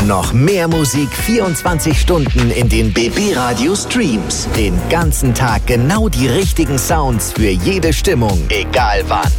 noch mehr Musik 24 Stunden in den BB Radio Streams. Den ganzen Tag genau die richtigen Sounds für jede Stimmung, egal wann.